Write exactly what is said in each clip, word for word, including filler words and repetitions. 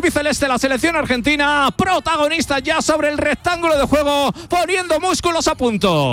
albiceleste, la selección argentina, protagonista ya sobre el rectángulo de juego, poniendo músculos a punto.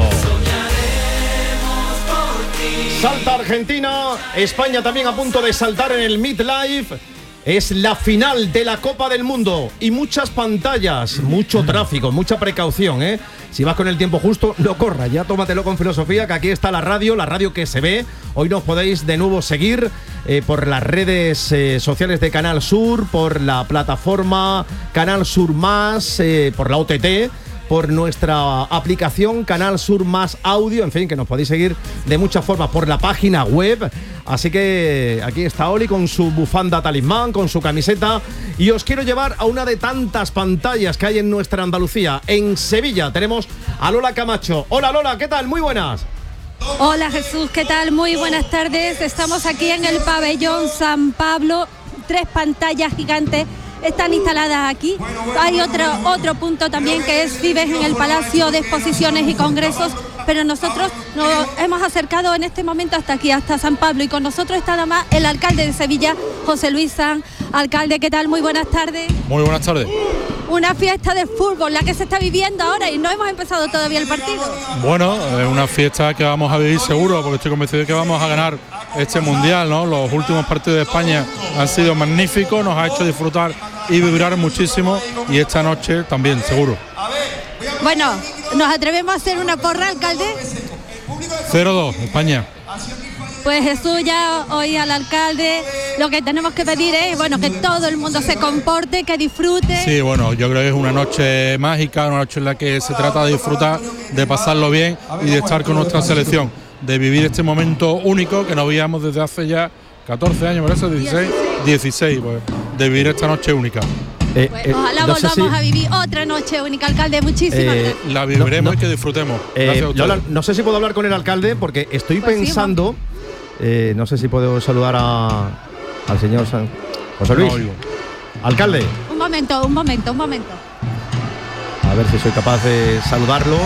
Salta Argentina, España también a punto de saltar en el MetLife. Es la final de la Copa del Mundo y muchas pantallas, mucho tráfico, mucha precaución, ¿eh? Si vas con el tiempo justo, no corras, ya tómatelo con filosofía, que aquí está la radio, la radio que se ve. Hoy nos podéis de nuevo seguir eh, por las redes eh, sociales de Canal Sur, por la plataforma Canal Sur Más, eh, por la O T T, por nuestra aplicación Canal Sur Más Audio, en fin, que nos podéis seguir de muchas formas, por la página web. Así que aquí está Oli con su bufanda talismán, con su camiseta, y os quiero llevar a una de tantas pantallas que hay en nuestra Andalucía. En Sevilla tenemos a Lola Camacho. Hola Lola, ¿qué tal? Muy buenas. Hola Jesús, ¿qué tal? Muy buenas tardes. Estamos aquí en el pabellón San Pablo. Tres pantallas gigantes están instaladas aquí. Hay otro, otro punto también que es Vives en el Palacio de Exposiciones y Congresos, pero nosotros nos hemos acercado en este momento hasta aquí, hasta San Pablo, y con nosotros está nada más el alcalde de Sevilla, José Luis Sanz. Alcalde, ¿qué tal? Muy buenas tardes. Muy buenas tardes. Una fiesta de fútbol, la que se está viviendo ahora, y no hemos empezado todavía el partido. Bueno, es una fiesta que vamos a vivir seguro, porque estoy convencido de que vamos a ganar este mundial, ¿no? Los últimos partidos de España han sido magníficos, nos ha hecho disfrutar y vibrar muchísimo, y esta noche también, seguro. Bueno, ¿nos atrevemos a hacer una porra, alcalde? cero dos, España. Pues Jesús, ya hoy al alcalde lo que tenemos que pedir es, bueno, que todo el mundo se comporte, que disfrute. Sí, bueno, yo creo que es una noche mágica, una noche en la que se trata de disfrutar, de pasarlo bien y de estar con nuestra selección, de vivir este momento único que no veíamos desde hace ya catorce años, ¿verdad? dieciséis, dieciséis, pues, de vivir esta noche única. Eh, pues, eh, ojalá no volvamos si... a vivir otra noche única, alcalde. Muchísimas eh, gracias. La viviremos no, no, y que disfrutemos. Eh, Lola, no sé si puedo hablar con el alcalde, porque estoy pues pensando, sí, eh, no sé si puedo saludar a, al señor San... José Luis. No, alcalde. Un momento, un momento, un momento. A ver si soy capaz de saludarlo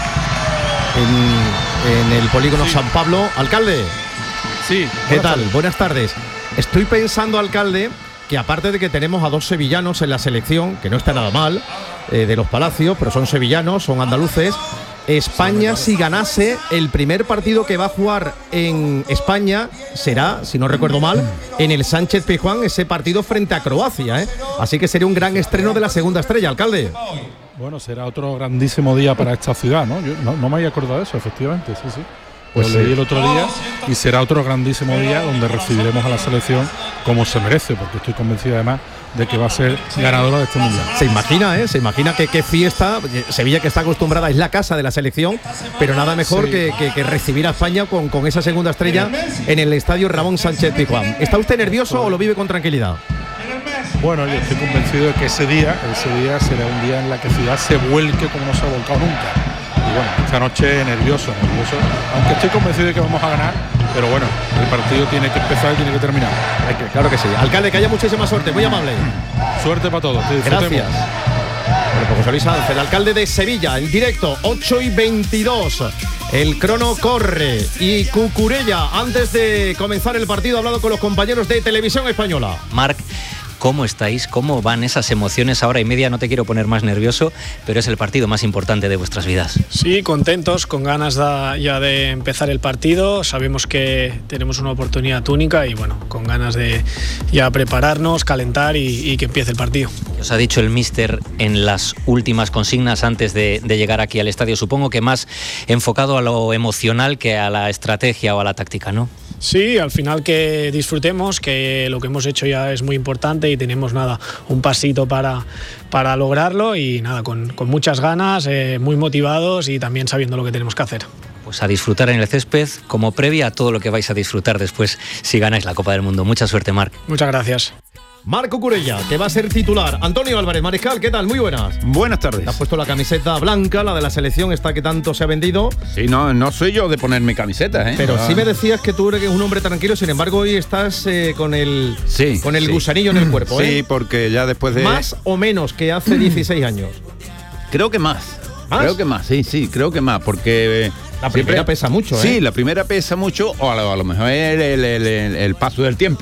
en, en el polígono sí. San Pablo. Alcalde. Sí. ¿Qué tal? Tardes. Buenas tardes. Estoy pensando, alcalde, que aparte de que tenemos a dos sevillanos en la selección, que no está nada mal, eh, de los Palacios, pero son sevillanos, son andaluces, España, si ganase el primer partido que va a jugar en España, será, si no recuerdo mal, en el Sánchez Pizjuán, ese partido frente a Croacia, ¿eh? Así que sería un gran estreno de la segunda estrella, alcalde. Bueno, será otro grandísimo día para esta ciudad, ¿no? Yo no, no me había acordado de eso, efectivamente, sí, sí. Pues lo leí el otro día, y será otro grandísimo día donde recibiremos a la selección como se merece, porque estoy convencido además de que va a ser ganadora de este mundial. Se imagina, ¿eh? Se imagina que qué fiesta. Sevilla, que está acostumbrada, es la casa de la selección, pero nada mejor sí. que, que, que recibir a España con, con esa segunda estrella en el estadio Ramón Sánchez Pizjuán. ¿Está usted nervioso o lo vive con tranquilidad? Bueno, yo estoy convencido de que ese día, ese día será un día en la que ciudad se vuelque como no se ha volcado nunca. Y bueno, esta noche nervioso, nervioso, aunque estoy convencido de que vamos a ganar, pero bueno, el partido tiene que empezar y tiene que terminar. Que, claro que sí. Alcalde, que haya muchísima suerte, muy amable. Suerte para todos. Gracias. Bueno, pues José Luis Sanz, el alcalde de Sevilla, en directo, ocho y veintidós. El crono corre y Cucurella, antes de comenzar el partido, ha hablado con los compañeros de Televisión Española. Marc, ¿cómo estáis? ¿Cómo van esas emociones? A hora y media no te quiero poner más nervioso, pero es el partido más importante de vuestras vidas. Sí, contentos, con ganas de, ya de empezar el partido. Sabemos que tenemos una oportunidad única y bueno, con ganas de ya prepararnos, calentar y, y que empiece el partido. Os ha dicho el míster en las últimas consignas antes de, de llegar aquí al estadio, supongo que más enfocado a lo emocional que a la estrategia o a la táctica, ¿no? Sí, al final que disfrutemos, que lo que hemos hecho ya es muy importante y tenemos nada, un pasito para, para lograrlo y nada, con, con muchas ganas, eh, muy motivados y también sabiendo lo que tenemos que hacer. Pues a disfrutar en el césped como previa a todo lo que vais a disfrutar después si ganáis la Copa del Mundo. Mucha suerte, Marc. Muchas gracias. Marc Cucurella, que va a ser titular. Antonio Álvarez, Mariscal, ¿qué tal? Muy buenas. Buenas tardes. Te has puesto la camiseta blanca, la de la selección, esta que tanto se ha vendido. Sí, no, no soy yo de ponerme camisetas, ¿eh? Pero ah. sí me decías que tú eres un hombre tranquilo, sin embargo hoy estás eh, con el, sí, con el sí. gusanillo en el cuerpo, ¿eh? Sí, porque ya después de... ¿Más o menos que hace dieciséis años? Creo que más. ¿Más? Creo que más, sí, sí, creo que más, porque... La primera siempre, pesa mucho, ¿eh? Sí, la primera pesa mucho, o a lo, a lo mejor es el, el, el, el paso del tiempo.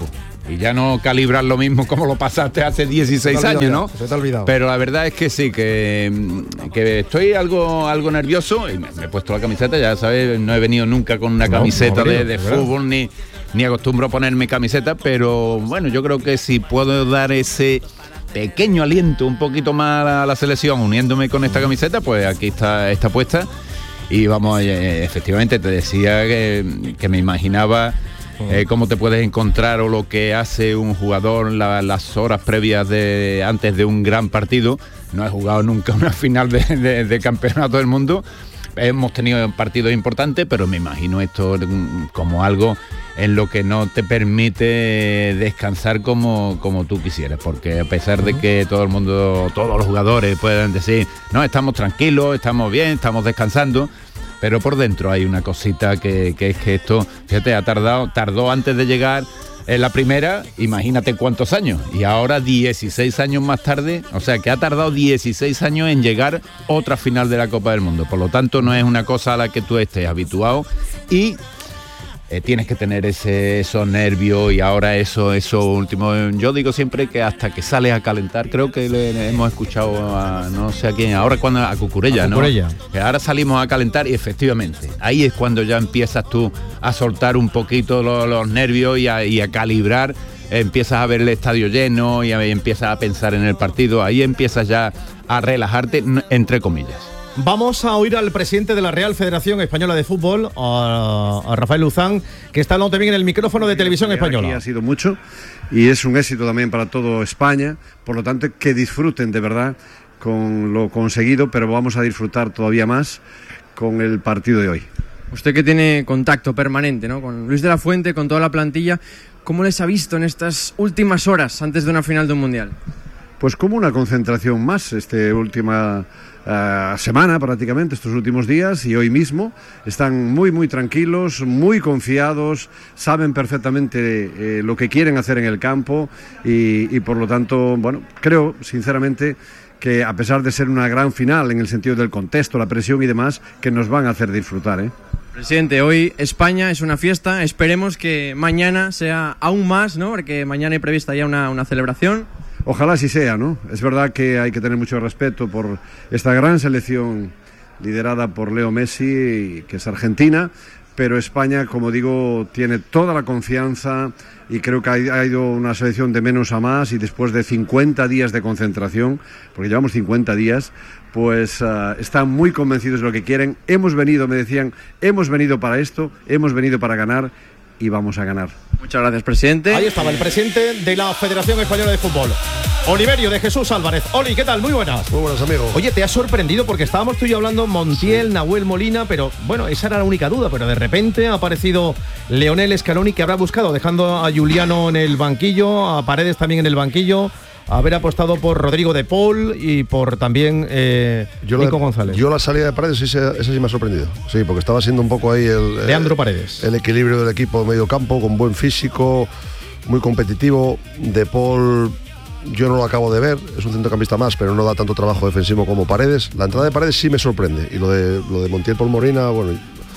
y ya no calibrar lo mismo como lo pasaste hace dieciséis años, ¿no? Se te ha olvidado. Pero la verdad es que sí, que, que estoy algo, algo nervioso y me, me he puesto la camiseta, ya sabes, no he venido nunca con una camiseta no, no venido, de, de fútbol ni, ni acostumbro a ponerme camiseta, pero bueno, yo creo que si puedo dar ese pequeño aliento un poquito más a la selección uniéndome con esta camiseta, pues aquí está, está puesta. Y vamos, eh, efectivamente te decía que, que me imaginaba eh, cómo te puedes encontrar o lo que hace un jugador la, las horas previas de antes de un gran partido. No he jugado nunca una final de, de, de campeonato del mundo. Hemos tenido partidos importantes, pero me imagino esto como algo en lo que no te permite descansar como, como tú quisieras, porque a pesar de que todo el mundo, todos los jugadores pueden decir, no, estamos tranquilos, estamos bien, estamos descansando, pero por dentro hay una cosita que, que es que esto, fíjate, ha tardado, tardó antes de llegar en la primera, imagínate cuántos años, y ahora dieciséis años más tarde, o sea que ha tardado dieciséis años en llegar otra final de la Copa del Mundo, por lo tanto no es una cosa a la que tú estés habituado y eh, tienes que tener ese, esos nervios y ahora eso, eso último. Yo digo siempre que hasta que sales a calentar, creo que le, le hemos escuchado a no sé a quién, ahora cuando a Cucurella, a Cucurella, ¿no? Que ahora salimos a calentar y efectivamente, ahí es cuando ya empiezas tú a soltar un poquito los, los nervios y a, y a calibrar, empiezas a ver el estadio lleno y, a, y empiezas a pensar en el partido, ahí empiezas ya a relajarte, entre comillas. Vamos a oír al presidente de la Real Federación Española de Fútbol, a, a Rafael Luzán, que está hablando también en el micrófono de Televisión Española. Aquí ha sido mucho y es un éxito también para todo España, por lo tanto que disfruten de verdad con lo conseguido, pero vamos a disfrutar todavía más con el partido de hoy. Usted que tiene contacto permanente, ¿no?, con Luis de la Fuente, con toda la plantilla, ¿cómo les ha visto en estas últimas horas antes de una final de un Mundial? Pues como una concentración más, este última uh, semana prácticamente, estos últimos días y hoy mismo, están muy muy tranquilos, muy confiados, saben perfectamente eh, lo que quieren hacer en el campo y, y por lo tanto, bueno, creo sinceramente que a pesar de ser una gran final en el sentido del contexto, la presión y demás, que nos van a hacer disfrutar, ¿eh? Presidente, hoy España es una fiesta, esperemos que mañana sea aún más, ¿no?, porque mañana hay prevista ya una, una celebración. Ojalá así sea, ¿no? Es verdad que hay que tener mucho respeto por esta gran selección liderada por Leo Messi, que es argentina, pero España, como digo, tiene toda la confianza y creo que ha ido una selección de menos a más y después de cincuenta días de concentración, porque llevamos cincuenta días, pues uh, están muy convencidos de lo que quieren. Hemos venido, me decían, hemos venido para esto, hemos venido para ganar y vamos a ganar. Muchas gracias, presidente. Ahí estaba el presidente de la Federación Española de Fútbol, Oliverio de Jesús Álvarez. Oli, ¿qué tal? Muy buenas. Muy buenas, amigo. Oye, te has sorprendido porque estábamos tú y yo hablando Montiel, sí, Nahuel Molina, pero bueno, esa era la única duda, pero de repente ha aparecido Leonel Scaloni, que habrá buscado, dejando a Juliano en el banquillo, a Paredes también en el banquillo, haber apostado por Rodrigo de Paul y por también eh, yo Nico la, González. Yo la salida de Paredes, esa sí me ha sorprendido. Sí, porque estaba siendo un poco ahí el... Leandro Paredes. El equilibrio del equipo medio campo, con buen físico, muy competitivo. De Paul yo no lo acabo de ver, es un centrocampista más, pero no da tanto trabajo defensivo como Paredes. La entrada de Paredes sí me sorprende. Y lo de, lo de Montiel por Molina, bueno,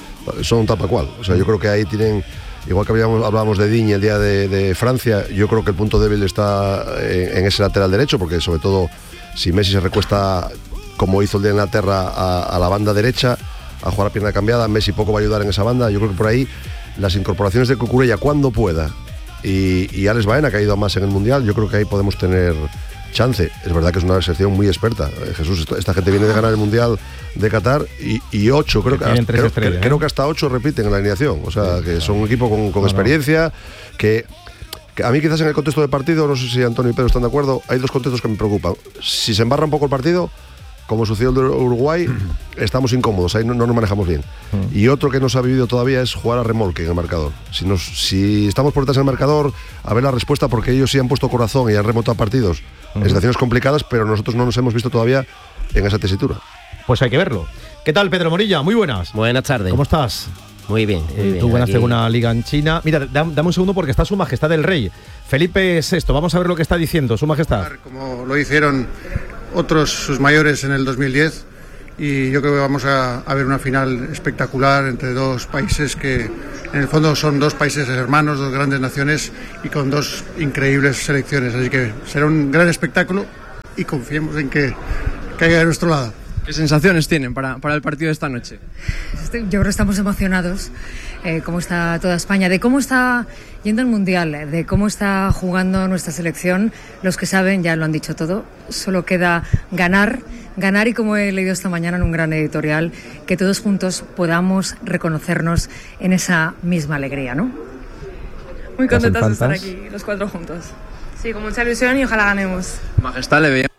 son tapa cual. O sea, yo creo que ahí tienen... Igual que habíamos, hablábamos de Digne el día de, de Francia, yo creo que el punto débil está en, en ese lateral derecho, porque sobre todo si Messi se recuesta como hizo el día de Inglaterra a, a la banda derecha, a jugar a pierna cambiada, Messi poco va a ayudar en esa banda. Yo creo que por ahí las incorporaciones de Cucurella cuando pueda y, y Alex Baena, que ha ido más en el Mundial, yo creo que ahí podemos tener chance. Es verdad que es una selección muy experta. Jesús, esta, esta gente viene de ganar el Mundial de Qatar y, y ocho, creo que, hasta, creo, estrellas, creo, ¿eh? creo que hasta ocho repiten en la alineación. O sea, que son un equipo con, con no, experiencia, que, que a mí quizás en el contexto del partido, no sé si Antonio y Pedro están de acuerdo, hay dos contextos que me preocupan. Si se embarra un poco el partido, como sucedió el de Uruguay, estamos incómodos, ahí no, no nos manejamos bien. Uh-huh. Y otro que no se ha vivido todavía es jugar a remolque en el marcador. Si, nos, si estamos por detrás en el marcador, a ver la respuesta, porque ellos sí han puesto corazón y han remontado partidos uh-huh. en situaciones complicadas, pero nosotros no nos hemos visto todavía en esa tesitura. Pues hay que verlo. ¿Qué tal, Pedro Morilla? Muy buenas. Buenas tardes. ¿Cómo estás? Muy bien, muy bien. Tú ganaste una liga en China. Mira, dame un segundo porque está Su Majestad el Rey, Felipe sexto. Vamos a ver lo que está diciendo Su Majestad. Como lo hicieron otros sus mayores en el dos mil diez, y yo creo que vamos a, a ver una final espectacular entre dos países que en el fondo son dos países hermanos, dos grandes naciones y con dos increíbles selecciones, así que será un gran espectáculo y confiemos en que caiga de nuestro lado. ¿Qué sensaciones tienen para, para el partido de esta noche? Yo creo que estamos emocionados, eh, cómo está toda España, de cómo está yendo el Mundial, de cómo está jugando nuestra selección. Los que saben ya lo han dicho todo, solo queda ganar, ganar y como he leído esta mañana en un gran editorial, que todos juntos podamos reconocernos en esa misma alegría, ¿no? Muy contentos de estar aquí, los cuatro juntos. Sí, con mucha ilusión y ojalá ganemos. Majestad, le veía.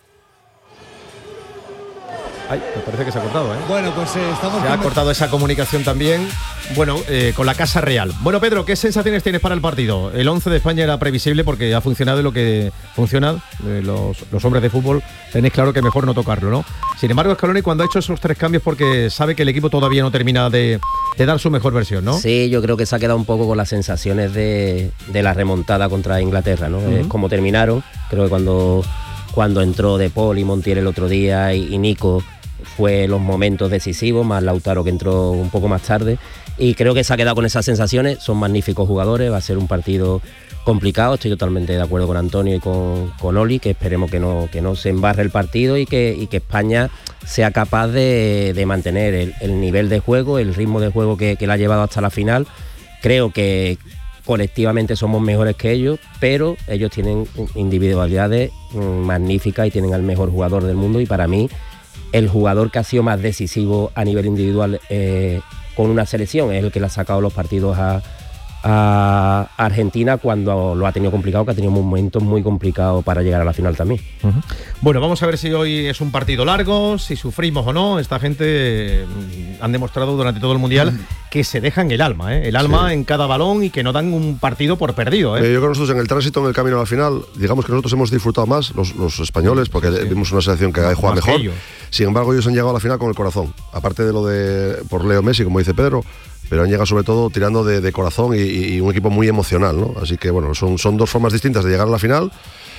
Ay, me parece que se ha cortado, ¿eh? Bueno, pues eh, estamos... Se ha cortado esa comunicación también, bueno, eh, con la Casa Real. Bueno, Pedro, ¿qué sensaciones tienes para el partido? El once de España era previsible porque ha funcionado lo que funciona. Eh, los, los hombres de fútbol tenéis claro que mejor no tocarlo, ¿no? Sin embargo, Scaloni cuando ha hecho esos tres cambios porque sabe que el equipo todavía no termina de, de dar su mejor versión, ¿no? Sí, yo creo que se ha quedado un poco con las sensaciones de, de la remontada contra Inglaterra, ¿no? Uh-huh. Es como terminaron. Creo que cuando, cuando entró De Paul y Montiel el otro día y, y Nico... fue los momentos decisivos, más Lautaro que entró un poco más tarde, y creo que se ha quedado con esas sensaciones. Son magníficos jugadores, va a ser un partido complicado, estoy totalmente de acuerdo con Antonio y con, con Oli, que esperemos que no, que no se embarre el partido y que, y que España sea capaz de, de mantener el, el nivel de juego, el ritmo de juego que, que la ha llevado hasta la final. Creo que colectivamente somos mejores que ellos, pero ellos tienen individualidades magníficas y tienen al mejor jugador del mundo, y para mí el jugador que ha sido más decisivo a nivel individual eh, con una selección es el que le ha sacado los partidos a, a Argentina cuando lo ha tenido complicado, que ha tenido momentos muy complicados para llegar a la final también. Uh-huh. Bueno, vamos a ver si hoy es un partido largo, si sufrimos o no. Esta gente eh, han demostrado durante todo el Mundial uh-huh. que se dejan el alma, ¿eh? el alma sí. en cada balón y que no dan un partido por perdido. ¿eh? Eh, yo creo que nosotros en el tránsito, en el camino a la final, digamos que nosotros hemos disfrutado más, los, los españoles, porque sí. vimos una selección que juega mejor. Sin embargo, ellos han llegado a la final con el corazón. Aparte de lo de por Leo Messi, como dice Pedro, pero han llegado sobre todo tirando de, de corazón y, y un equipo muy emocional, ¿no? Así que bueno, son, son dos formas distintas de llegar a la final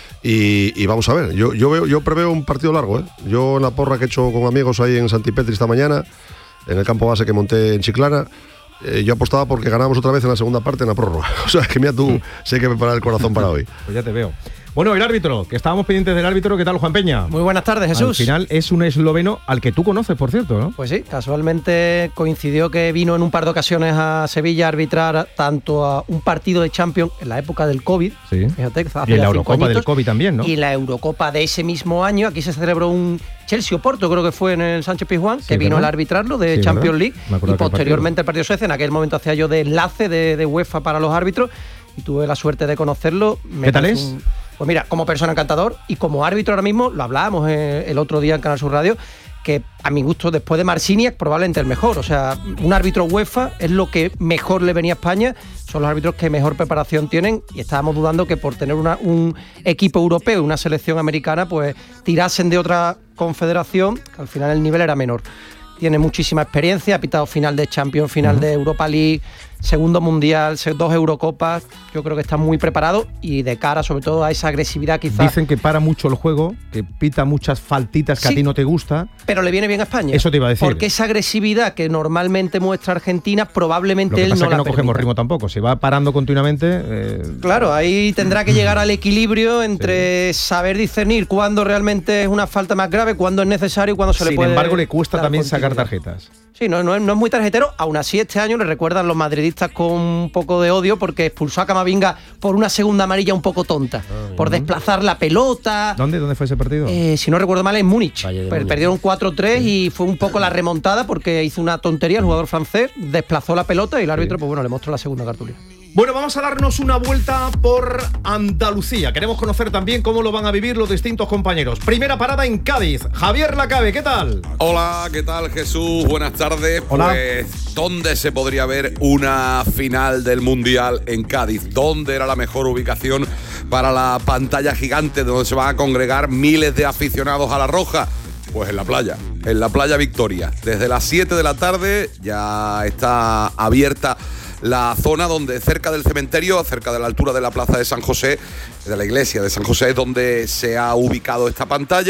y, y vamos a ver. Yo, yo, veo, yo preveo un partido largo, ¿eh? Yo en la porra que he hecho con amigos ahí en Santipetri esta mañana, en el campo base que monté en Chiclana, eh, yo apostaba porque ganábamos otra vez en la segunda parte en la prórroga. O sea, que mira tú, mm. sé que preparar el corazón para hoy. Pues ya te veo. Bueno, el árbitro, que estábamos pendientes del árbitro, ¿qué tal, Juan Peña? Muy buenas tardes, Jesús. Al final es un esloveno al que tú conoces, por cierto, ¿no? Pues sí, casualmente coincidió que vino en un par de ocasiones a Sevilla a arbitrar tanto a un partido de Champions en la época del COVID, sí. fíjate, hace y en la Eurocopa añitos, del COVID también, ¿no? Y la Eurocopa de ese mismo año, aquí se celebró un Chelsea-Oporto, creo que fue en el Sánchez Pizjuán, sí, que vino ¿verdad? a arbitrarlo de sí, Champions ¿verdad? League, y posteriormente el partido Suecia. En aquel momento hacía yo de enlace de, de UEFA para los árbitros, y tuve la suerte de conocerlo. ¿Qué tal es? Un, Pues mira, como persona encantador y como árbitro ahora mismo, lo hablábamos eh, el otro día en Canal Sur Radio, que a mi gusto, después de Marciniak, probablemente el mejor. O sea, un árbitro UEFA es lo que mejor le venía a España, son los árbitros que mejor preparación tienen, y estábamos dudando que por tener una, un equipo europeo y una selección americana, pues tirasen de otra confederación, que al final el nivel era menor. Tiene muchísima experiencia, ha pitado final de Champions, final uh-huh. de Europa League, segundo mundial, dos Eurocopas. Yo creo que está muy preparado y de cara sobre todo a esa agresividad quizás. Dicen que para mucho el juego, que pita muchas faltitas que sí, a ti no te gusta. Pero le viene bien a España. Eso te iba a decir. Porque esa agresividad que normalmente muestra Argentina, probablemente Lo que él pasa no es que la no permita. cogemos ritmo tampoco. Si va parando continuamente. Eh... Claro, ahí tendrá que llegar al equilibrio entre sí. saber discernir cuándo realmente es una falta más grave, cuándo es necesario y cuándo se Sin le puede. Sin embargo, le cuesta también sacar tarjetas. Sí, no, no, es, no es muy tarjetero. Aún así, este año le recuerdan los madridistas con un poco de odio porque expulsó a Camavinga por una segunda amarilla un poco tonta, ah, por desplazar la pelota. ¿Dónde? ¿Dónde fue ese partido? Eh, si no recuerdo mal, en Múnich. Perdieron cuatro tres sí. y fue un poco la remontada porque hizo una tontería el jugador francés, desplazó la pelota y el árbitro, sí. pues bueno, le mostró la segunda cartulina. Bueno, vamos a darnos una vuelta por Andalucía. Queremos conocer también cómo lo van a vivir los distintos compañeros. Primera parada en Cádiz. Javier Lacabe, ¿qué tal? Hola, ¿qué tal, Jesús? Buenas tardes. Hola. Pues, ¿dónde se podría ver una final del Mundial en Cádiz? ¿Dónde era la mejor ubicación para la pantalla gigante donde se van a congregar miles de aficionados a la Roja? Pues en la playa, en la playa Victoria. Desde las siete de la tarde ya está abierta la zona donde cerca del cementerio, cerca de la altura de la plaza de San José, de la iglesia de San José, donde se ha ubicado esta pantalla.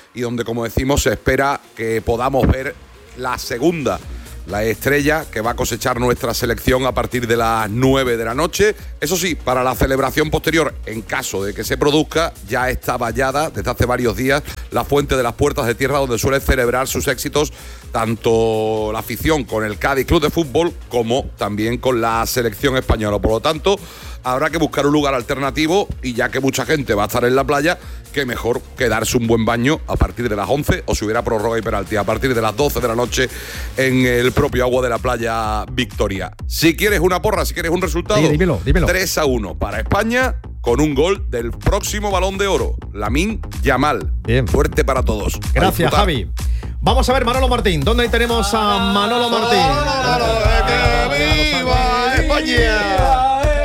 y donde, como decimos, se espera que podamos ver la segunda, la estrella que va a cosechar nuestra selección a partir de las nueve de la noche. Eso sí, para la celebración posterior, en caso de que se produzca, ya está vallada desde hace varios días la fuente de las Puertas de Tierra, donde suele celebrar sus éxitos tanto la afición con el Cádiz Club de Fútbol como también con la selección española. Por lo tanto, habrá que buscar un lugar alternativo, y ya que mucha gente va a estar en la playa, que mejor que darse un buen baño a partir de las once, o si hubiera prórroga y penalti, a partir de las doce de la noche en el propio agua de la playa Victoria. Si quieres una porra, si quieres un resultado, sí, dímelo, dímelo. tres a uno para España, con un gol del próximo Balón de Oro, Lamine Yamal. Bien. Fuerte para todos. Gracias, Javi. Vamos a ver, Manolo Martín. ¿Dónde tenemos a Manolo Martín? ¡Que viva España!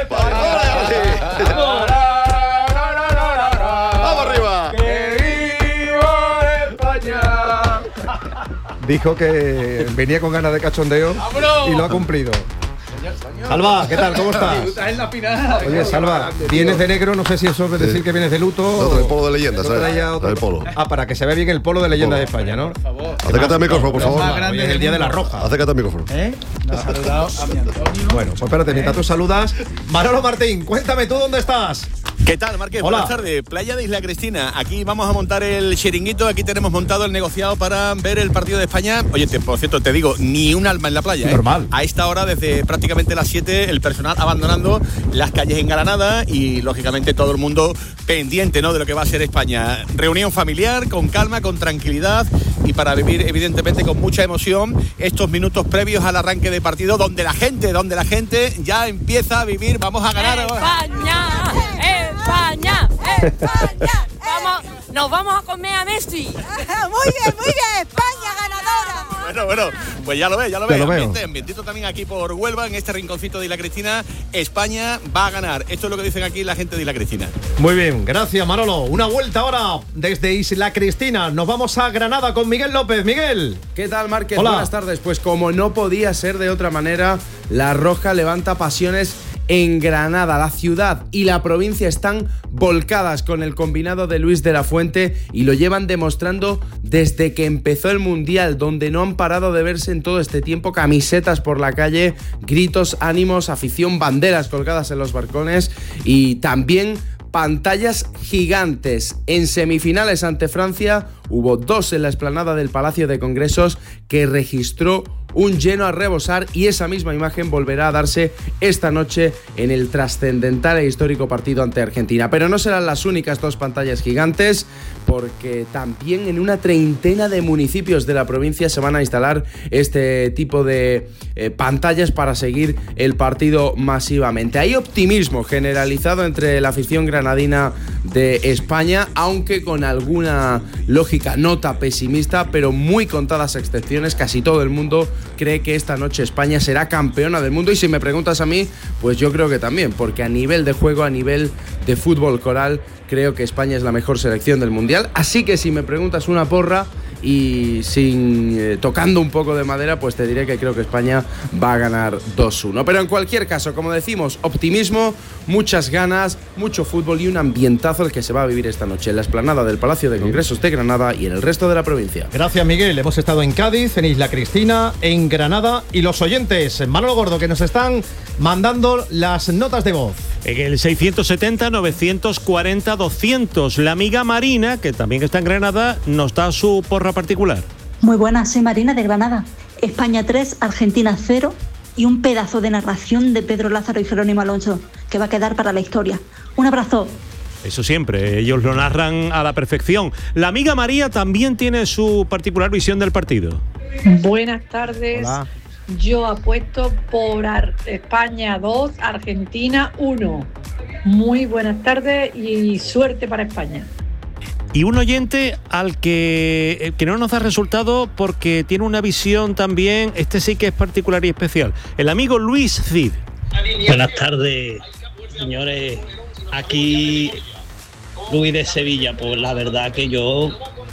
¡Vamos arriba! ¡Que viva España! Dijo que venía con ganas de cachondeo y lo ha cumplido. Salva, ¿qué tal? ¿Cómo estás? En la final. Oye, Salva, vienes de negro, no sé si eso es decir que vienes de luto. No, del polo de leyenda, no ¿sabes? traía otro- Del polo. Ah, para que se vea bien el polo de leyenda de España, ¿no? Acércate al micrófono, por favor. Hoy es el día de la roja. Acércate al micrófono. ¿Eh? Me ha saludado a mi Antonio. Bueno, pues espérate, mientras tú saludas. Manolo Martín, cuéntame tú dónde estás. ¿Qué tal, Márquez? Hola. Buenas tardes. Playa de Isla Cristina. Aquí vamos a montar el chiringuito. Aquí tenemos montado el negociado para ver el partido de España. Oye, te, por cierto, te digo, ni un alma en la playa. ¿eh? Normal. A esta hora, desde prácticamente las siete, el personal abandonando las calles en Granada y, lógicamente, todo el mundo pendiente, ¿no?, de lo que va a ser España. Reunión familiar, con calma, con tranquilidad y para vivir, evidentemente, con mucha emoción estos minutos previos al arranque de partido, donde la gente, donde la gente ya empieza a vivir. Vamos a ganar. España, España, España. Vamos, nos vamos a comer a Messi. Muy bien, muy bien, España ganadora. Bueno, bueno, pues ya lo ves, ya lo Ya ves. lo veo. Ambiente, ambientito también aquí por Huelva, en este rinconcito de Isla Cristina. España va a ganar. Esto es lo que dicen aquí la gente de Isla Cristina. Muy bien, gracias, Manolo. Una vuelta ahora desde Isla Cristina. Nos vamos a Granada con Miguel López. Miguel. ¿Qué tal, Márquez? Hola. Buenas tardes. Pues como no podía ser de otra manera, la Roja levanta pasiones en Granada. La ciudad y la provincia están volcadas con el combinado de Luis de la Fuente y lo llevan demostrando desde que empezó el Mundial, donde no han parado de verse en todo este tiempo camisetas por la calle, gritos, ánimos, afición, banderas colgadas en los balcones y también pantallas gigantes. En semifinales ante Francia hubo dos en la explanada del Palacio de Congresos que registró un lleno a rebosar, y esa misma imagen volverá a darse esta noche en el trascendental e histórico partido ante Argentina. Pero no serán las únicas dos pantallas gigantes, porque también en una treintena de municipios de la provincia se van a instalar este tipo de eh, pantallas para seguir el partido masivamente. Hay optimismo generalizado entre la afición granadina de España, aunque con alguna lógica nota pesimista, pero muy contadas excepciones. Casi todo el mundo cree que esta noche España será campeona del mundo, y si me preguntas a mí, pues yo creo que también, porque a nivel de juego, a nivel de fútbol coral, creo que España es la mejor selección del Mundial. Así que si me preguntas una porra y sin eh, tocando un poco de madera, pues te diré que creo que España va a ganar dos uno. Pero en cualquier caso, como decimos, optimismo, muchas ganas, mucho fútbol y un ambientazo el que se va a vivir esta noche en la explanada del Palacio de Congresos de Granada y en el resto de la provincia. Gracias, Miguel. Hemos estado en Cádiz, en Isla Cristina, en Granada, y los oyentes, Manolo Gordo, que nos están mandando las notas de voz. En el seiscientos setenta, novecientos cuarenta, doscientos. La amiga Marina, que también está en Granada, nos da su porra particular. Muy buenas, soy Marina de Granada. España tres, Argentina cero, y un pedazo de narración de Pedro Lázaro y Jerónimo Alonso que va a quedar para la historia. Un abrazo. Eso siempre, ellos lo narran a la perfección. La amiga María también tiene su particular visión del partido. Buenas tardes. Hola. Yo apuesto por Ar- España dos, Argentina uno. Muy buenas tardes y suerte para España. Y un oyente al que, eh, que no nos da resultado porque tiene una visión también, este sí que es particular y especial. El amigo Luis Cid. Buenas tardes, señores. Aquí Luis de Sevilla. Pues la verdad que yo,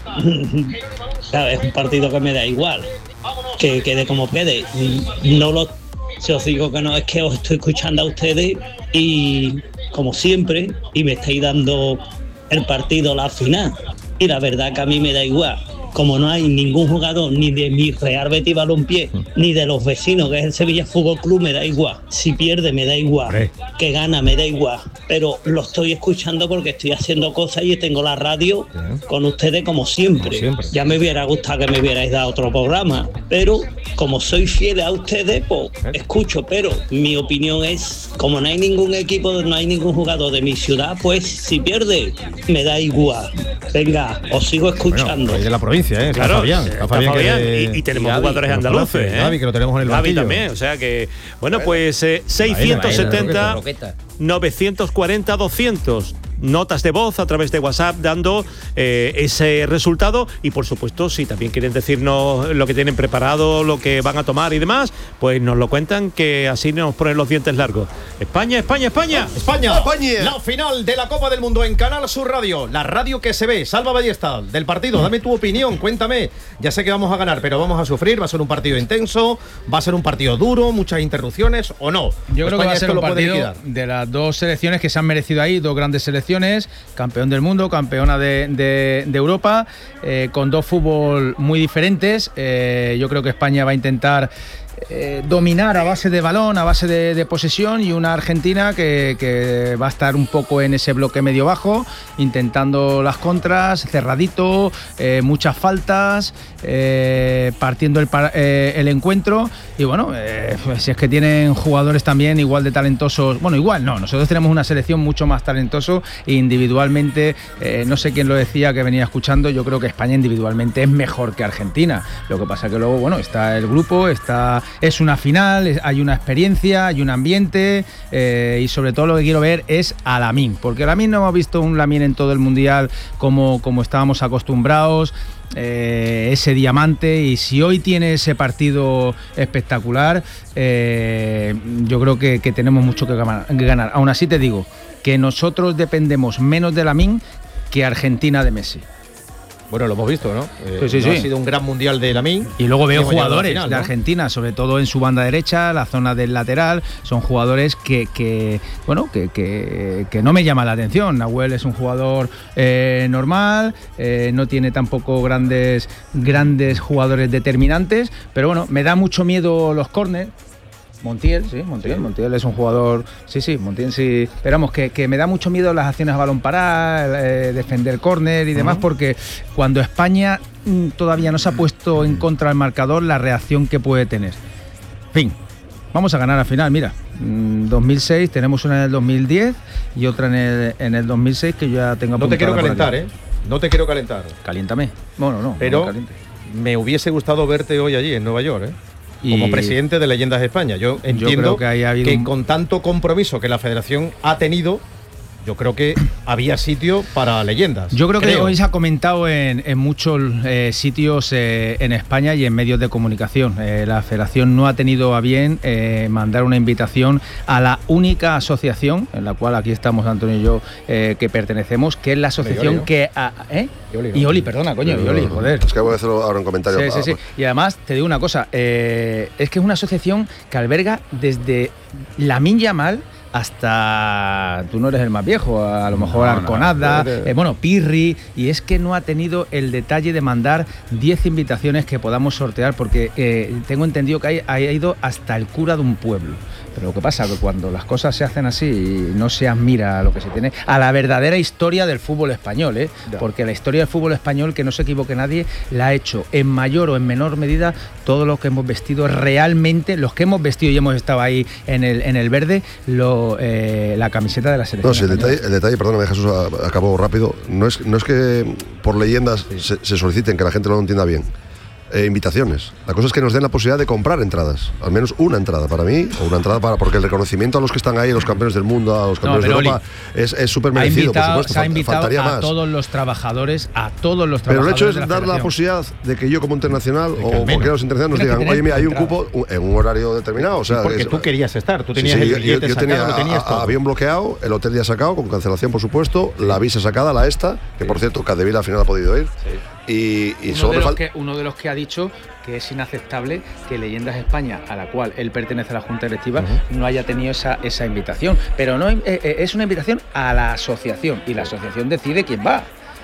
¿sabes? Es un partido que me da igual. Que quede como quede. No lo, si os digo que no, es que os estoy escuchando a ustedes y como siempre, y me estáis dando el partido, la final. y la verdad que a mí me da igual. Como no hay ningún jugador ni de mi Real Betis Balompié ni de los vecinos, que es el Sevilla Fútbol Club, me da igual. Si pierde me da igual, que gana me da igual, pero lo estoy escuchando porque estoy haciendo cosas y tengo la radio con ustedes como siempre. como siempre. Ya me hubiera gustado que me hubierais dado otro programa, pero como soy fiel a ustedes, pues escucho. Pero mi opinión es, como no hay ningún equipo, no hay ningún jugador de mi ciudad, pues si pierde me da igual. Venga, os sigo escuchando. Bueno, de la provincia, ¿eh? Claro, Fabián, está Fabián Fabián, que- y, y tenemos y Gaby, jugadores que nos andaluces, conoce, ¿eh? Gaby, que lo tenemos en el Gaby banquillo. también, o sea que, bueno, pues eh, seiscientos setenta, novecientos cuarenta, doscientos notas de voz a través de WhatsApp dando eh, ese resultado, y por supuesto si también quieren decirnos lo que tienen preparado, lo que van a tomar y demás, pues nos lo cuentan, que así nos ponen los dientes largos. España, España, España. España, la final de la Copa del Mundo en Canal Sur Radio, la radio que se ve. Salva Ballesta, del partido, dame tu opinión, cuéntame. Ya sé que vamos a ganar, pero vamos a sufrir, va a ser un partido intenso, va a ser un partido duro, muchas interrupciones, ¿o no? Yo creo que va a ser esto un lo puede partido liquidar. de las dos selecciones que se han merecido ahí, dos grandes selecciones, campeón del mundo, campeona de, de- de Europa, eh, con dos fútbol muy diferentes. Eh, yo creo que España va a intentar eh, dominar a base de balón, a base de, de posesión, y una Argentina que, que va a estar un poco en ese bloque medio bajo, intentando las contras, cerradito, eh, muchas faltas, eh, partiendo el, par- eh, el encuentro. Y bueno, eh, pues si es que tienen jugadores también igual de talentosos, bueno, igual no, nosotros tenemos una selección mucho más talentoso e individualmente, eh, no sé quién lo decía que venía escuchando, yo creo que España individualmente es mejor que Argentina. Lo que pasa que luego, bueno, está el grupo, está es una final, es- hay una experiencia, hay un ambiente, eh, y sobre todo lo que quiero ver es a Lamine, porque Lamine no hemos visto un Lamine en todo el mundial como, como estábamos acostumbrados. Eh, ese diamante, y si hoy tiene ese partido espectacular, eh, yo creo que, que tenemos mucho que gama- que ganar. Aún así te digo que nosotros dependemos menos de Lamine que Argentina de Messi. Bueno, lo hemos visto, ¿no? Eh, Sí, sí, no sí. Ha sido un gran mundial de Lamine. Y luego veo Y hemos llegado a la jugadores final, de ¿no? Argentina, sobre todo en su banda derecha, la zona del lateral, son jugadores que, que bueno, que, que, que no me llaman la atención. Nahuel es un jugador eh, normal, eh, no tiene tampoco grandes, grandes jugadores determinantes, pero bueno, me da mucho miedo los córner. Montiel, sí, Montiel, Montiel es un jugador, sí, sí, Montiel sí, pero vamos, que, que me da mucho miedo las acciones a balón parar, eh, defender córner y demás, porque cuando España mm, todavía no se ha puesto en contra del marcador, la reacción que puede tener. Fin, vamos a ganar al final, mira, mm, dos mil seis, tenemos una en el dos mil diez y otra en el, en el dos mil seis que yo ya tengo No te quiero apuntada por calentar, aquí. ¿eh? No te quiero calentar. Caliéntame. Bueno, no, Pero no me caliente. me hubiese gustado verte hoy allí en Nueva York, ¿eh? Como Y- presidente de Leyendas de España. Yo entiendo creo que ahí ha habido que un- con tanto compromiso que la federación ha tenido, yo creo que había sitio para leyendas. Yo creo que hoy se ha comentado en, en muchos eh, sitios eh, en España y en medios de comunicación. Eh, la federación no ha tenido a bien eh, mandar una invitación a la única asociación, en la cual aquí estamos Antonio y yo, eh, que pertenecemos, que es la asociación Oli. que... a- ¿eh? Y Oli, Y Oli, perdona, coño, y Oli, joder. Es que voy a hacer ahora un comentario. Sí, sí, para- sí. Y además, te digo una cosa, eh, es que es una asociación que alberga desde Lamine Yamal hasta, tú no eres el más viejo, a lo mejor No, no, Arconada, eres- eh, bueno, Pirri, y es que no ha tenido el detalle de mandar diez invitaciones que podamos sortear, porque eh, tengo entendido que hay- ha ido hasta el cura de un pueblo. Pero lo que pasa es que cuando las cosas se hacen así y no se admira a lo que se tiene, a la verdadera historia del fútbol español, ¿eh? Ya. Porque la historia del fútbol español, que no se equivoque nadie, la ha hecho en mayor o en menor medida todo lo que hemos vestido realmente, los que hemos vestido y hemos estado ahí en el, en el verde, lo, eh, la camiseta de la selección. No, sí, el española. detalle, el detalle, perdóname Jesús, a- acabo rápido. No es, no es que por leyendas se, se soliciten que la gente lo entienda bien. Eh, invitaciones. La cosa es que nos den la posibilidad de comprar entradas. Al menos una entrada para mí, o una entrada para. Porque el reconocimiento a los que están ahí, los campeones del mundo, a los campeones pero, de Europa, Oli, es súper Ha merecido, por invitado- supuesto. se ha fal- invitado faltaría a más. todos los trabajadores, a todos los Pero el trabajadores. hecho es de la dar la federación. posibilidad de que yo como internacional que o al menos. cualquiera de los internacionales nos Tienes que digan, tener oye, mira, hay un entrada. cupo en un horario determinado. O sea, Porque es- tú querías estar, tú tenías Sí, sí, el yo- billete yo, sacado, tenía lo tenías a- todo. a- avión bloqueado, el hotel ya sacado, con cancelación por supuesto, la visa sacada, la esta, que por cierto, Cadevila al final ha podido ir. Y, y Uno solo de, me los falta. que, uno de los que ha dicho que es inaceptable que Leyendas España, a la cual él pertenece a la Junta Directiva, no haya tenido esa, esa invitación. Pero no eh, eh, es una invitación a la asociación y la asociación decide quién va.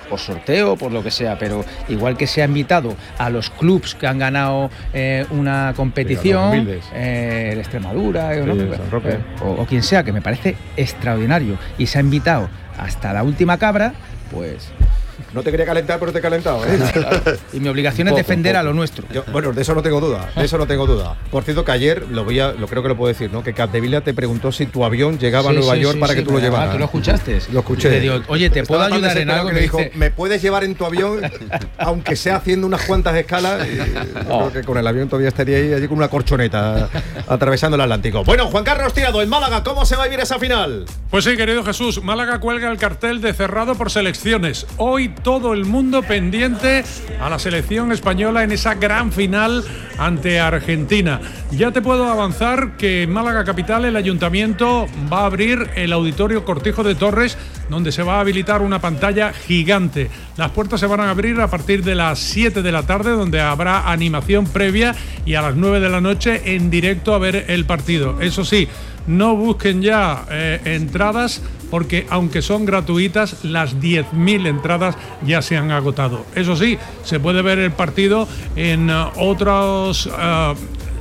por sorteo, por lo que sea, pero igual que se ha invitado a los clubs que han ganado eh, una competición, sí, eh, el Extremadura eh, sí, ¿no? eh, o, o quien sea, que me parece extraordinario, y se ha invitado hasta la última cabra, pues... No te quería calentar, pero te he calentado, ¿eh? Claro. Y mi obligación poco, es defender a lo nuestro. Yo, bueno, de eso no tengo duda, de eso no tengo duda. Por cierto, que ayer, lo voy a, lo creo que lo puedo decir, ¿no? Que Capdevila te preguntó si tu avión llegaba sí, a Nueva sí, York sí, para sí, que tú lo llevaras. Ah, ¿tú lo escuchaste? Lo escuché. Te digo, oye, ¿te puedo ayudar en algo? Que me dijo, dice... me puedes llevar en tu avión, aunque sea haciendo unas cuantas escalas. Y oh. Creo que con el avión todavía estaría ahí, allí con una corchoneta, atravesando el Atlántico. Bueno, Juan Carlos Tirado, en Málaga, ¿cómo se va a vivir esa final? Pues sí, querido Jesús, Málaga cuelga el cartel de cerrado por selecciones. Hoy todo el mundo pendiente a la selección española en esa gran final ante Argentina. Ya te puedo avanzar que en Málaga capital el ayuntamiento va a abrir el Auditorio Cortijo de Torres, donde se va a habilitar una pantalla gigante. Las puertas se van a abrir a partir de las siete de la tarde, donde habrá animación previa, y a las nueve de la noche en directo a ver el partido. Eso sí, no busquen ya eh, entradas, porque aunque son gratuitas, las diez mil entradas ya se han agotado. Eso sí, se puede ver el partido en uh, otros uh,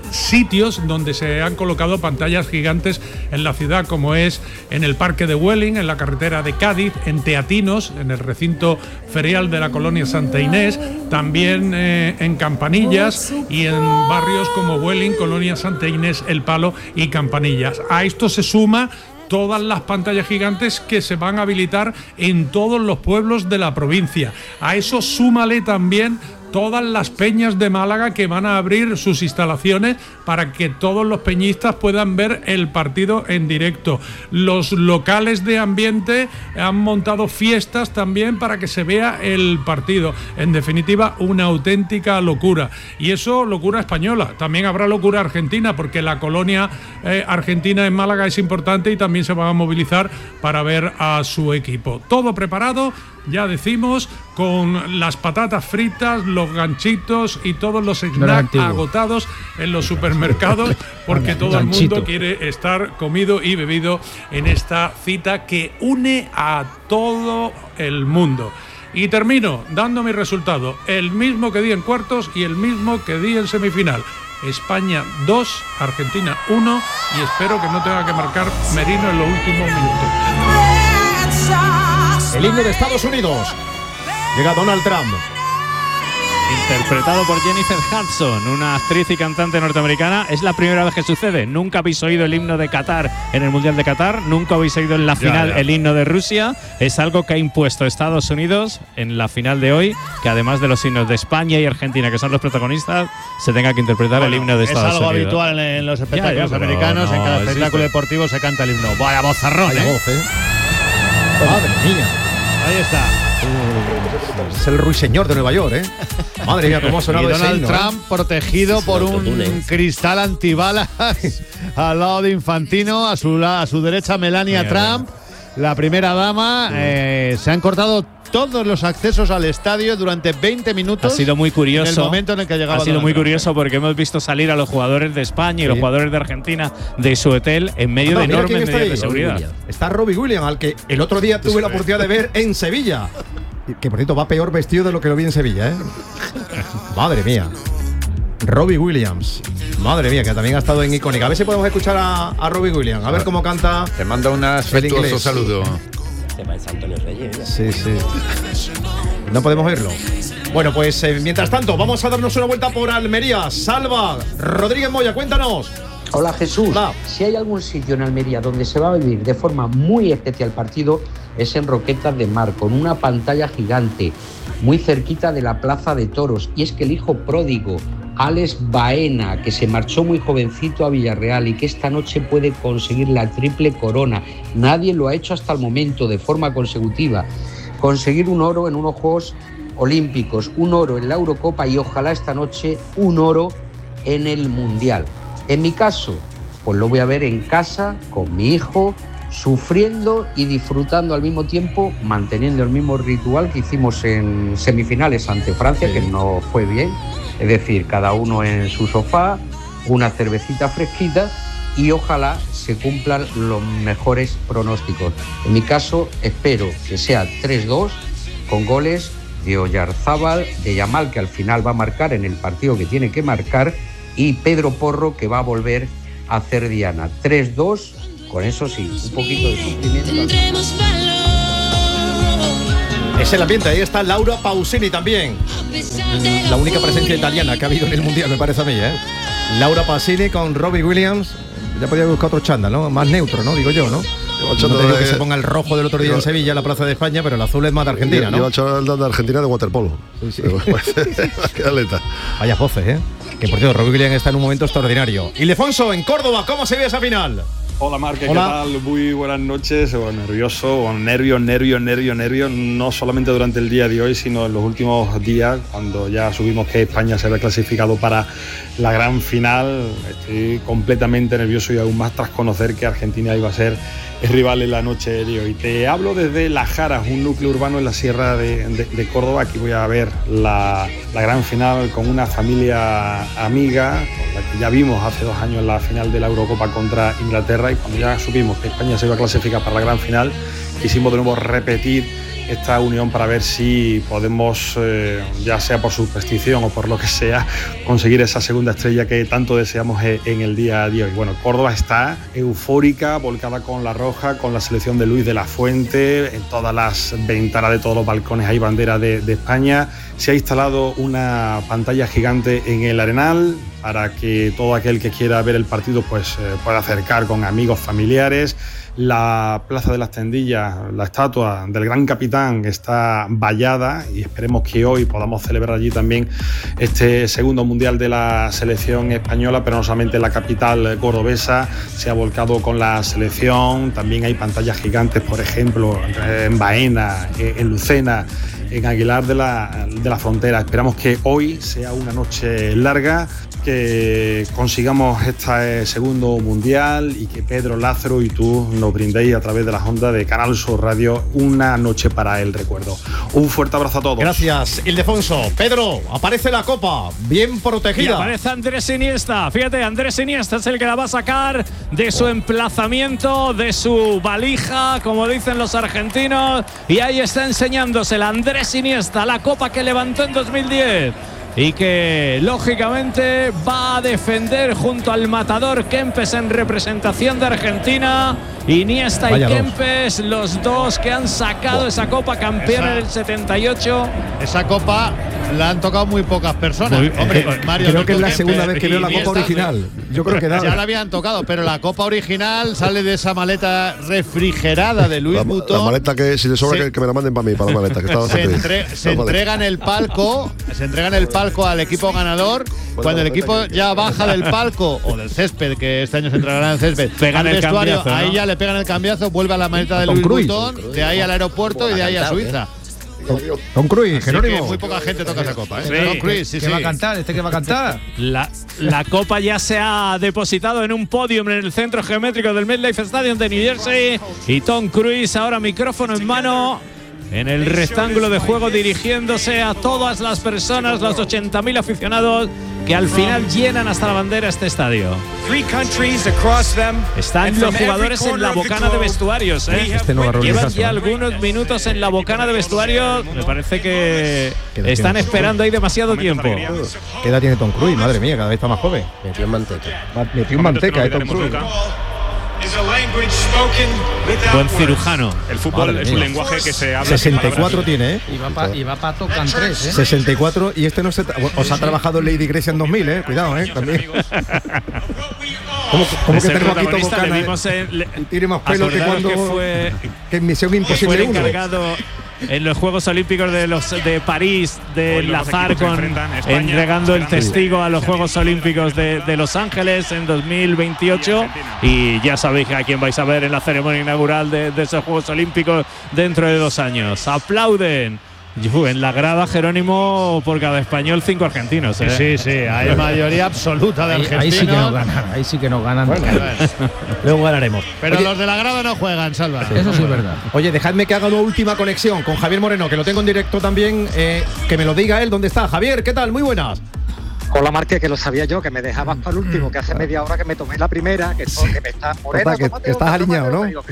sitios donde se han colocado pantallas gigantes en la ciudad, como es en el Parque de Welling, en la carretera de Cádiz, en Teatinos, en el recinto ferial de la colonia Santa Inés, también eh, en Campanillas y en barrios como Welling, colonia Santa Inés, El Palo y Campanillas. A esto se suma todas las pantallas gigantes que se van a habilitar en todos los pueblos de la provincia. A eso súmale también todas las peñas de Málaga que van a abrir sus instalaciones para que todos los peñistas puedan ver el partido en directo. Los locales de ambiente han montado fiestas también para que se vea el partido. En definitiva, una auténtica locura. Y eso, locura española. También habrá locura argentina, porque la colonia eh, argentina en Málaga es importante y también se va a movilizar para ver a su equipo. Todo preparado, ya decimos, con las patatas fritas, los ganchitos y todos los snacks agotados en los supermercados, porque todo el mundo quiere estar comido y bebido en esta cita que une a todo el mundo. Y termino dando mi resultado, el mismo que di en cuartos y el mismo que di en semifinal. España dos, Argentina uno, y espero que no tenga que marcar Merino en los últimos minutos. El himno de Estados Unidos. Llega Donald Trump. Interpretado por Jennifer Hudson, una actriz y cantante norteamericana. Es la primera vez que sucede. Nunca habéis oído el himno de Qatar en el Mundial de Qatar. Nunca habéis oído en la final ya, ya. el himno de Rusia. Es algo que ha impuesto Estados Unidos en la final de hoy, que además de los himnos de España y Argentina, que son los protagonistas, se tenga que interpretar bueno, el himno de Estados Unidos. Es algo habitual en los espectáculos ya, ya, americanos. No, en cada espectáculo existe. deportivo se canta el himno. Vaya vozarrón, Vaya ¿eh? voz, ¿eh? Madre mía. Ahí está. Es el ruiseñor de Nueva York, ¿eh? Madre mía, cómo ha sonado y ese Donald himno, Trump ¿eh? protegido por un ¿eh? cristal antibalas al lado de Infantino, a su, a su derecha Melania mira, Trump, mira. la primera dama. Sí. Eh, se han cortado todos los accesos al estadio durante veinte minutos. Ha sido muy curioso. En el momento en el que llegaba Ha sido Donald muy Trump. curioso porque hemos visto salir a los jugadores de España y sí. los jugadores de Argentina de su hotel en medio no, de enormes medidas de seguridad. Está Robbie Williams, al que el otro día tuve la oportunidad de ver en Sevilla. Que por cierto va peor vestido de lo que lo vi en Sevilla, ¿eh? Madre mía. Robbie Williams. Madre mía, que también ha estado en Icónica. A ver si podemos escuchar a, a Robbie Williams. A ver cómo canta. Te manda un afectuoso saludo. Es Antonio Reyes. Sí, sí. No podemos oírlo. Bueno, pues eh, mientras tanto, vamos a darnos una vuelta por Almería. Salva Rodríguez Moya, cuéntanos. Hola Jesús. Hola. Si hay algún sitio en Almería donde se va a vivir de forma muy especial partido, es en Roquetas de Mar, con una pantalla gigante, muy cerquita de la Plaza de Toros. Y es que el hijo pródigo, Alex Baena, que se marchó muy jovencito a Villarreal y que esta noche puede conseguir la triple corona. Nadie lo ha hecho hasta el momento de forma consecutiva. Conseguir un oro en unos Juegos Olímpicos, un oro en la Eurocopa y ojalá esta noche un oro en el Mundial. En mi caso, pues lo voy a ver en casa con mi hijo, sufriendo y disfrutando al mismo tiempo, manteniendo el mismo ritual que hicimos en semifinales ante Francia, sí. que no fue bien. Es decir, cada uno en su sofá, una cervecita fresquita y ojalá se cumplan los mejores pronósticos. En mi caso, espero que sea tres dos con goles de Oyarzábal, de Yamal, que al final va a marcar en el partido que tiene que marcar, y Pedro Porro, que va a volver a hacer diana. tres dos, con eso sí, un poquito de sufrimiento. Es el ambiente, ahí está Laura Pausini también. La única presencia italiana que ha habido en el Mundial, me parece a mí, ¿eh? Laura Pausini con Robbie Williams. Ya podía buscar otro chándal, ¿no? Más neutro, ¿no? Digo yo, ¿no? No te digo de... que se ponga el rojo del otro día en Sevilla, en la Plaza de España, pero el azul es más de Argentina, ¿no? Lleva el chándal de Argentina de waterpolo. Sí, sí. Qué atleta. Vaya voces, ¿eh? Que por cierto, Robbie Williams está en un momento extraordinario. Ildefonso, en Córdoba, ¿cómo se ve esa final? Hola Marque, ¿qué Hola. tal? Muy buenas noches. Bueno, nervioso, bueno, nervio, nervio, nervio, nervio, no solamente durante el día de hoy, sino en los últimos días, cuando ya supimos que España se había clasificado para la gran final. Estoy completamente nervioso y aún más tras conocer que Argentina iba a ser el rival en la noche de hoy. Te hablo desde Las Jaras, un núcleo urbano en la sierra de, de, de Córdoba. Aquí voy a ver la, la gran final con una familia amiga, con la que ya vimos hace dos años la final de la Eurocopa contra Inglaterra, y cuando ya supimos que España se iba a clasificar para la gran final, quisimos de nuevo repetir esta unión para ver si podemos, eh, ya sea por superstición o por lo que sea, conseguir esa segunda estrella que tanto deseamos en el día de hoy. Bueno, Córdoba está eufórica, volcada con la roja, con la selección de Luis de la Fuente. En todas las ventanas de todos los balcones hay bandera de, de España. Se ha instalado una pantalla gigante en el Arenal para que todo aquel que quiera ver el partido pues eh, pueda acercar con amigos, familiares. La Plaza de las Tendillas, la estatua del gran capitán, está vallada, y esperemos que hoy podamos celebrar allí también este segundo mundial de la selección española, pero no solamente la capital cordobesa se ha volcado con la selección. También hay pantallas gigantes, por ejemplo, en Baena, en Lucena, en Aguilar de la, de la Frontera. Esperamos que hoy sea una noche larga, que consigamos este segundo mundial y que Pedro, Lázaro y tú nos brindéis a través de las ondas de Canal Sur Radio una noche para el recuerdo. Un fuerte abrazo a todos. Gracias, Ildefonso. Pedro, aparece la copa, bien protegida. Y aparece Andrés Iniesta. Fíjate, Andrés Iniesta es el que la va a sacar de su emplazamiento, de su valija, como dicen los argentinos. Y ahí está enseñándosela Andrés Iniesta, la copa que levantó en dos mil diez. Y que lógicamente va a defender junto al matador Kempes en representación de Argentina. Iniesta Vaya y Kempes, dos. los dos que han sacado oh. esa copa campeón esa, en el setenta y ocho. Esa copa la han tocado muy pocas personas. Muy, Hombre, eh, Mario, creo que es la Kempes, segunda vez que veo la copa original. Yo creo que da. Ya la habían tocado, pero la copa original sale de esa maleta refrigerada de Louis la, Vuitton. La maleta que si le sobra que, que me la manden para mí, para la maleta. Que está se entre, se entrega en el palco, se entrega en el palco al equipo ganador. Cuando el equipo ya baja del palco o del césped, que este año se entregará en el césped, pegan el cambiazo, ¿no? Ahí ya le pegan el cambiazo, vuelve a la maleta de Louis Vuitton, de ahí al aeropuerto y de ahí a Suiza. Tom Cruise, Jerónimo. Muy poca gente toca esa copa, ¿eh? Sí. Tom Cruise, sí, ¿Qué sí. va a cantar? ¿Este qué va a cantar? La, la copa ya se ha depositado en un podium en el centro geométrico del MetLife Stadium de New Jersey. Y Tom Cruise, ahora micrófono en mano, en el rectángulo de juego, dirigiéndose a todas las personas, los ochenta mil aficionados que al final llenan hasta la bandera este estadio. Están los jugadores en la bocana de vestuarios, ¿eh? Este no Llevan ya algunos minutos en la bocana de vestuarios. Me parece que están esperando ahí demasiado tiempo. ¿Qué edad tiene Tom Cruise? Madre mía, cada vez está más joven. Metió en manteca. Metió en manteca, eh, Tom Cruise. Buen cirujano. El fútbol Madre es un lenguaje que se habla. sesenta y cuatro tiene, ¿eh? Y va para y va pa Tocan tres, ¿eh? sesenta y cuatro, y este no se. Os ha trabajado Lady Grecia en dos mil, ¿eh? Cuidado, ¿eh? También. ¿Cómo, cómo que tenemos aquí todo le vimos en, le, tiene más pelo que cuando. Que fue, que en Misión Imposible fue uno. encargado en los Juegos Olímpicos de los de París de enlazar con entregando el testigo a los Juegos Olímpicos de, de Los Ángeles en dos mil veintiocho, y ya sabéis a quién vais a ver en la ceremonia inaugural de, de esos Juegos Olímpicos dentro de dos años. Aplauden en la grada, Jerónimo, por cada español cinco argentinos, ¿eh? Sí, sí, hay mayoría absoluta de ahí, argentinos. ahí sí que nos ganan, ahí sí que nos ganan. Bueno, luego ganaremos. Pero Oye, los de la grada no juegan, Salva. Sí, eso sí es verdad. Oye, dejadme que haga una última conexión con Javier Moreno, que lo tengo en directo también, eh, que me lo diga él dónde está. Javier, ¿qué tal? Muy buenas. Hola, Marque, que lo sabía yo, que me dejabas para el último, que hace media hora que me tomé la primera, que, que me está moreno. Que, que estás alineado, ¿no?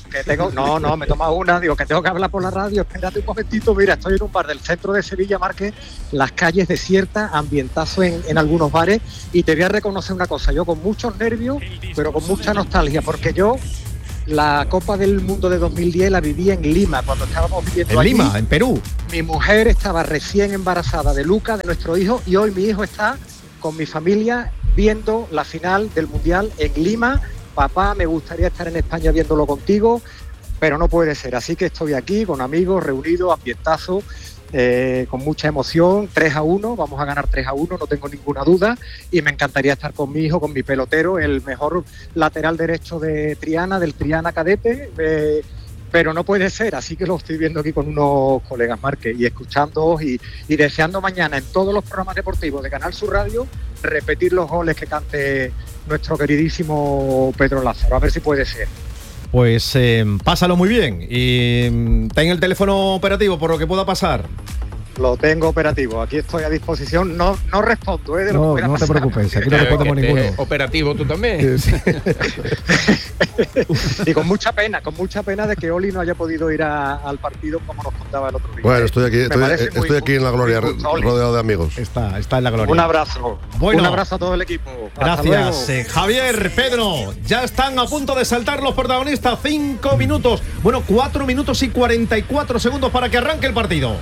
que tengo, no, no, me toma una, digo que tengo que hablar por la radio, espérate un momentito, mira, estoy en un bar del centro de Sevilla, Marque, las calles desiertas, ambientazo en, en algunos bares, y te voy a reconocer una cosa, yo con muchos nervios, pero con mucha nostalgia, porque yo la Copa del Mundo de dos mil diez la viví en Lima, cuando estábamos viviendo En allí. Lima, en Perú. Mi mujer estaba recién embarazada de Luca, de nuestro hijo, y hoy mi hijo está con mi familia viendo la final del Mundial en Lima. Papá, me gustaría estar en España viéndolo contigo, pero no puede ser. Así que estoy aquí con amigos, reunidos, ambientazo, eh, con mucha emoción. tres a uno, vamos a ganar tres a uno, no tengo ninguna duda. Y me encantaría estar con mi hijo, con mi pelotero, el mejor lateral derecho de Triana, del Triana Cadete. Eh, pero no puede ser, así que lo estoy viendo aquí con unos colegas, Marque, y escuchándoos y, y deseando mañana en todos los programas deportivos de Canal Sur Radio repetir los goles que cante nuestro queridísimo Pedro Lázaro, a ver si puede ser. Pues eh, pásalo muy bien y mm, ten el teléfono operativo por lo que pueda pasar. Lo tengo operativo, aquí estoy a disposición, no, no respondo, ¿eh? De lo No, que pueda no te pasar. preocupes, aquí no respondemos ninguno. Operativo tú también. Y con mucha pena, con mucha pena de que Oli no haya podido ir a, al partido como nos contaba el otro día. Bueno, estoy aquí, Me estoy, parece estoy muy aquí en la gloria, muy justo, Oli. rodeado de amigos. Está, está en la gloria. Un abrazo, Bueno. un abrazo a todo el equipo. Hasta Gracias, luego. eh, Javier, Pedro. Ya están a punto de saltar los protagonistas. Cinco minutos. Bueno, cuatro minutos y cuarenta y cuatro segundos para que arranque el partido.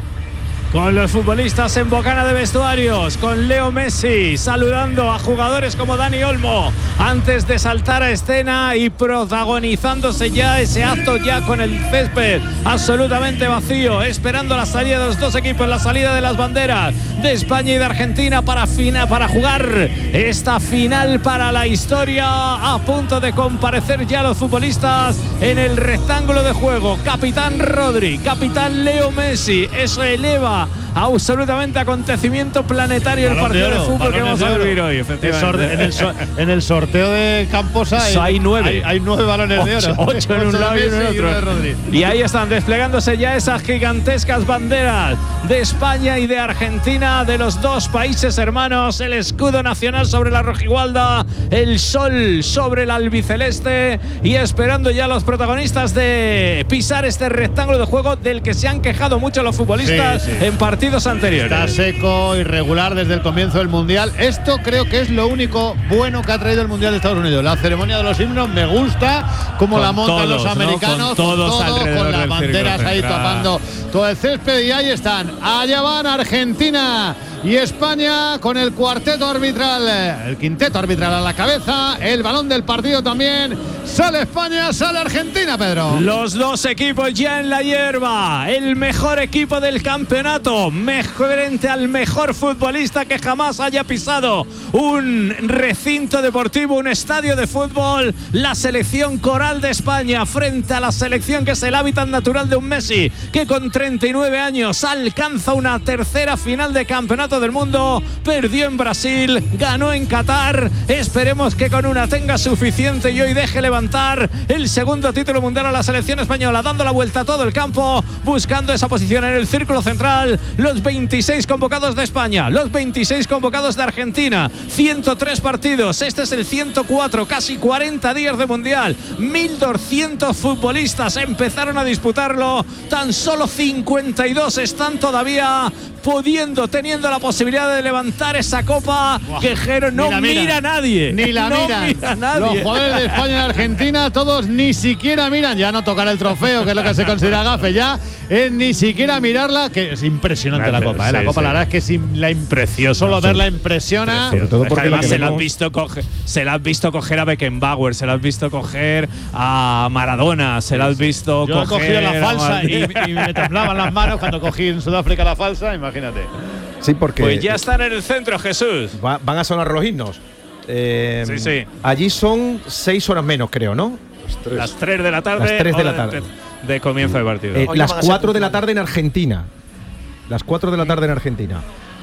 Con los futbolistas en bocana de vestuarios, con Leo Messi saludando a jugadores como Dani Olmo antes de saltar a escena y protagonizándose ya ese acto ya con el césped absolutamente vacío, esperando la salida de los dos equipos, la salida de las banderas de España y de Argentina para, fina, para jugar esta final para la historia. A punto de comparecer ya los futbolistas en el rectángulo de juego. Capitán Rodri, capitán Leo Messi, eso eleva absolutamente acontecimiento planetario el partido de fútbol que vamos a vivir hoy, efectivamente. En el, so, en el sorteo de Campos hay, hay nueve. Hay, hay nueve balones ocho, de oro. Ocho en un lado y uno en otro. Y ahí están desplegándose ya esas gigantescas banderas de España y de Argentina, de los dos países hermanos, el escudo nacional sobre la rojigualda, el sol sobre el albiceleste, y esperando ya los protagonistas de pisar este rectángulo de juego del que se han quejado mucho los futbolistas sí, sí. en partidos anteriores. Está seco, irregular desde el comienzo del Mundial. Esto creo que es lo único bueno que ha traído el Mundial de Estados Unidos. La ceremonia de los himnos me gusta, como la montan todos, los americanos, ¿no? Con todos con, todo, con las banderas ahí central. tapando todo el césped, y ahí están. Allá van Argentina y España con el cuarteto arbitral, el quinteto arbitral a la cabeza, el balón del partido también. Sale España, sale Argentina, Pedro. Los dos equipos ya en la hierba. El mejor equipo del campeonato, frente al mejor futbolista que jamás haya pisado un recinto deportivo, un estadio de fútbol. La selección coral de España frente a la selección que es el hábitat natural de un Messi, que con treinta y nueve años alcanza una tercera final de campeonato del mundo. Perdió en Brasil, ganó en Qatar. Esperemos que con una tenga suficiente y hoy deje levantar el segundo título mundial a la selección española, dando la vuelta a todo el campo, buscando esa posición en el círculo central. Los veintiséis convocados de España, los veintiséis convocados de Argentina, ciento tres partidos, este es el ciento cuatro, casi cuarenta días de mundial, mil doscientos futbolistas empezaron a disputarlo, tan solo cincuenta y dos están todavía pudiendo, teniendo la posibilidad de levantar esa copa. Quejero no la mira, mira a nadie. Ni la no miran. mira a nadie. Los jugadores de España y Argentina, todos ni siquiera miran. Ya no tocar el trofeo, que es lo que se considera gafe, ya es ni siquiera mirarla, que es impresionante la copa. ¿eh? La Sí, copa, sí. la verdad es que es la imprecioso. Solo verla impresiona. Sobre todo porque Además, se la han visto coger, se la han visto coger a Beckenbauer, se la han visto coger a Maradona, se la han visto Yo he coger cogido la a falsa y, Maldini. y me temblaban las manos cuando cogí en Sudáfrica la falsa, imagínate. Sí, porque Pues ya están en el centro, Jesús. va, van a sonar los himnos. Eh, Sí, sí. Allí son seis horas menos, creo, ¿no? Las tres de la tarde. Las tres de la hora tarde. De, de comienzo de partido. Eh, las cuatro de la tarde en Argentina. Las cuatro de la tarde en Argentina.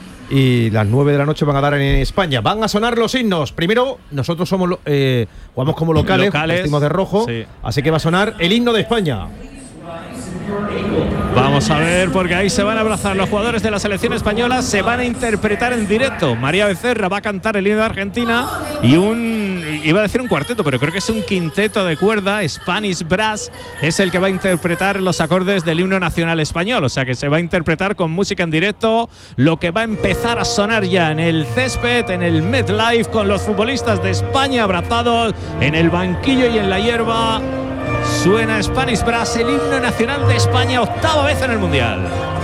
Y las nueve de la noche van a dar en España. Van a sonar los himnos. Primero, nosotros somos lo- eh, jugamos como locales, Locales, vestimos de rojo. sí. Así que va a sonar el himno de España. Vamos a ver, porque ahí se van a abrazar los jugadores de la selección española, se van a interpretar en directo. María Becerra va a cantar el himno de Argentina y un, iba a decir un cuarteto, pero creo que es un quinteto de cuerda, Spanish Brass, es el que va a interpretar los acordes del himno nacional español. O sea que se va a interpretar con música en directo, lo que va a empezar a sonar ya en el césped, en el MetLife, con los futbolistas de España abrazados en el banquillo y en la hierba. Suena Spanish Brass, el himno nacional de España, octava vez en el Mundial.